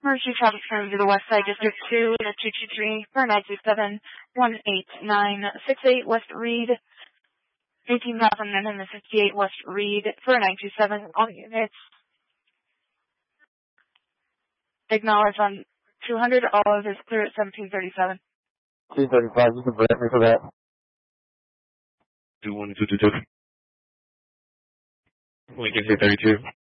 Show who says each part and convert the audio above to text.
Speaker 1: Mercy traffic turn to the West Side District 2, 223 for 927-18968 West Reed, 18,958 West Reed for 927 all units. Acknowledge on 200, all of this clear at 1737.
Speaker 2: 235, you can prevent me for that.
Speaker 3: 21222. Lincoln 232.